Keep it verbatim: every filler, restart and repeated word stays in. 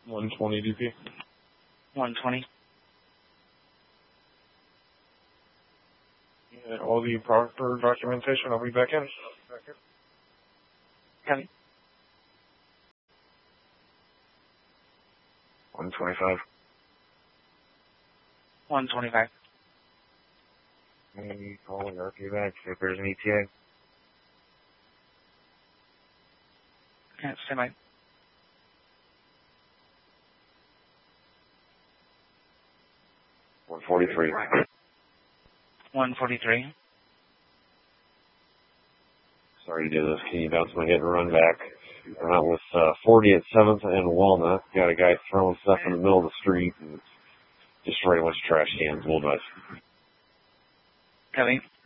one twenty D P. one twenty. And all the proper documentation, I'll be back in. Copy. one twenty-five. one twenty-five. And calling R P back, see if there's an E T A. Okay, stand by. one forty-three. one forty-three. Sorry to do this. Can you bounce my hit and run back? We're out with uh, forty at seventh and Walnut. Got a guy throwing stuff in the middle of the street and destroying a bunch of trash cans. We'll advise. Copy.